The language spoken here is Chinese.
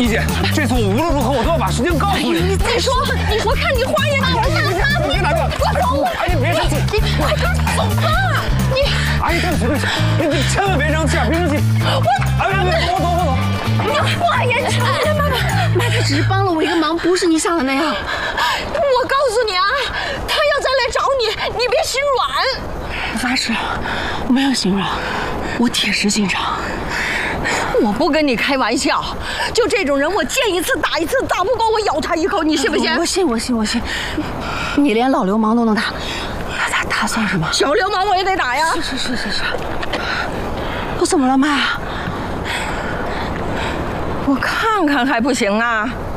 一姐，这次我无论如何我都要把实情告诉你。 你再说，我看你花言巧语， 你别打断， 我走。 哎，你别生气， 你快点走吧，你。 哎，对不起对不起，你千万别生气啊，别生气。哎，别，我走。 你花言巧语，妈，他只是帮了我一个忙，不是你想的那样。我告诉你啊，他要再来找你，你别心软。我发誓，我没有心软，我铁石心肠。我不跟你开玩笑，就这种人，我见一次打一次，打不过我咬他一口，你信不信？我信。你连老流氓都能打，他算什么？小流氓我也得打呀！是。我怎么了，妈？我看看还不行啊？